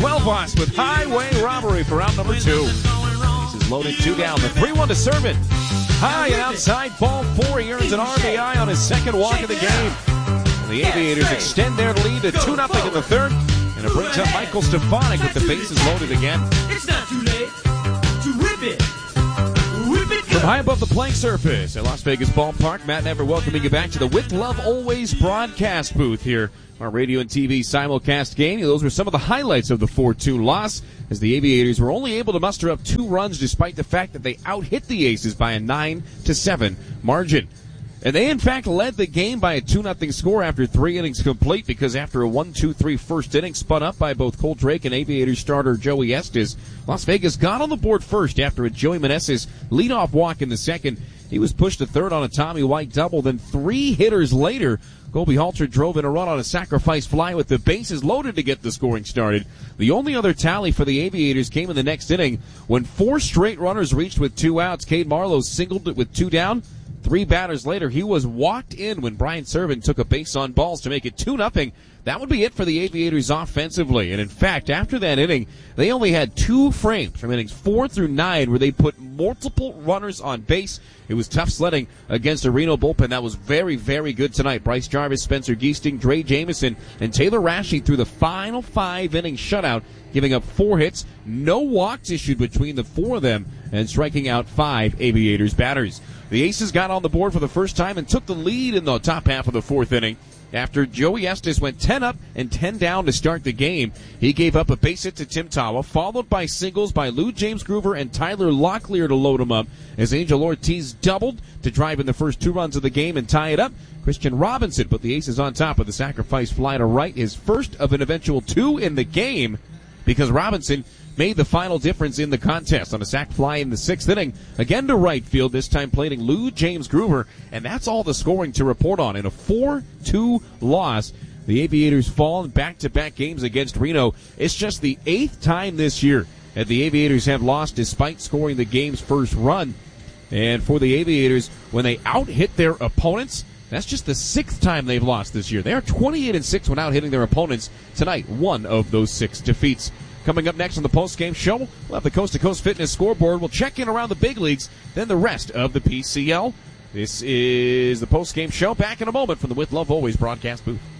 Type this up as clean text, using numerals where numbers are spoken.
12 us with Highway Robbery for out number 2. This is loaded 2 down. The 3-1 to Servant. High and outside ball 4. He earns an RBI on his second walk of the game. And the Aviators extend their lead to 2-0 in the third. And it brings up Michael Stefanik with the bases loaded again. It's not too late to whip it. From high above the playing surface at Las Vegas Ballpark, Matt Never welcoming you back to the With Love Always broadcast booth here. Our radio and TV simulcast game. Those were some of the highlights of the 4-2 loss, as the Aviators were only able to muster up 2 runs despite the fact that they out-hit the Aces by a 9-7 margin. And they, in fact, led the game by a 2-0 score after 3 innings complete, because after a 1-2-3 first inning spun up by both Cole Drake and Aviators starter Joey Estes, Las Vegas got on the board first after a Joey Meneses leadoff walk in the second. He was pushed to third on a Tommy White double. Then 3 hitters later, Colby Halter drove in a run on a sacrifice fly with the bases loaded to get the scoring started. The only other tally for the Aviators came in the next inning when 4 straight runners reached with 2 outs. Cade Marlowe singled it with 2 down. 3 batters later, he was walked in when Brian Servant took a base on balls to make it 2-0. That would be it for the Aviators offensively. And in fact, after that inning, they only had 2 frames from innings 4 through 9 where they put multiple runners on base. It was tough sledding against a Reno bullpen that was very, very good tonight. Bryce Jarvis, Spencer Giesting, Dre Jameson, and Taylor Rashi threw the final 5-inning shutout, giving up 4 hits, no walks issued between the 4 of them, and striking out 5 Aviators batters. The Aces got on the board for the first time and took the lead in the top half of the 4th inning. After Joey Estes went 10 up and 10 down to start the game, he gave up a base hit to Tim Tawa, followed by singles by Lou James Groover and Tyler Locklear to load him up, as Angel Ortiz doubled to drive in the first 2 runs of the game and tie it up. Christian Robinson put the Aces on top with a sacrifice fly to right, his first of an eventual 2 in the game, because Robinson made the final difference in the contest on a sac fly in the 6th inning, again to right field, this time plating Lou James Groover, and that's all the scoring to report on. In a 4-2 loss, the Aviators fall in back-to-back games against Reno. It's just the 8th time this year that the Aviators have lost despite scoring the game's first run. And for the Aviators, when they out-hit their opponents, that's just the 6th time they've lost this year. They are 28-6 when out-hitting their opponents. Tonight, 1 of those 6 defeats. Coming up next on the post-game show, we'll have the Coast to Coast Fitness scoreboard. We'll check in around the big leagues, then the rest of the PCL. This is the post-game show. Back in a moment from the With Love Always broadcast booth.